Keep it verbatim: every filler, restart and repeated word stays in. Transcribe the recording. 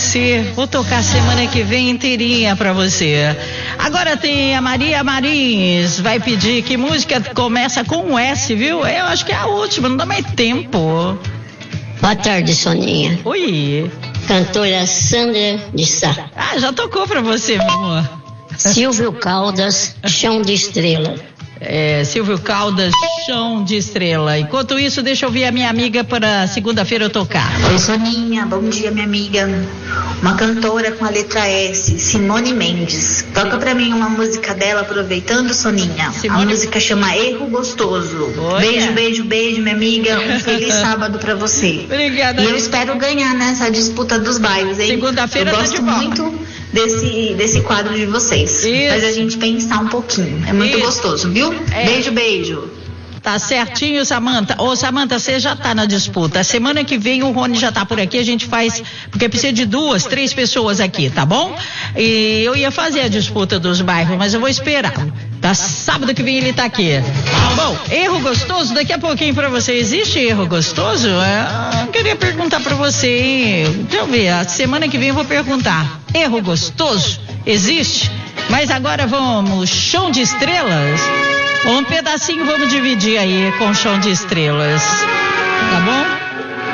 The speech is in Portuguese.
você. Vou tocar semana que vem inteirinha pra você. Agora tem a Maria Marins. Vai pedir que música começa com um S, viu? Eu acho que é a última, não dá mais tempo. Boa tarde, Soninha. Oi. Cantora Sandra de Sá. Ah, já tocou pra você, meu amor. Silvio Caldas, Chão de Estrela. É, Silvio Caldas, Chão de Estrela. Enquanto isso, deixa eu ouvir a minha amiga para segunda-feira eu tocar. Oi, Soninha, bom dia, minha amiga. Uma cantora com a letra S, Simone Mendes. Toca pra mim uma música dela, aproveitando, Soninha. Simone... A música chama Erro Gostoso. Olha. Beijo, beijo, beijo, minha amiga. Um feliz sábado pra você. Obrigada. E eu espero ganhar nessa disputa dos bairros, hein? Segunda-feira eu tá gosto de volta. muito desse, desse quadro de vocês. Isso. Faz a gente pensar um pouquinho. É muito Isso. gostoso, viu? É. Beijo, beijo. Tá certinho, Samanta. Ô, Samanta, você já tá na disputa. Semana que vem o Rony já tá por aqui, a gente faz, porque precisa de duas, três pessoas aqui, tá bom? E eu ia fazer a disputa dos bairros, mas eu vou esperar. Tá, sábado que vem ele tá aqui. Bom, erro gostoso, daqui a pouquinho pra você. Existe erro gostoso? É, eu queria perguntar pra você, hein? Deixa eu ver, a semana que vem eu vou perguntar. Erro gostoso? Existe? Mas agora vamos, Chão de Estrelas? Um pedacinho vamos dividir aí com Chão de Estrelas, tá bom?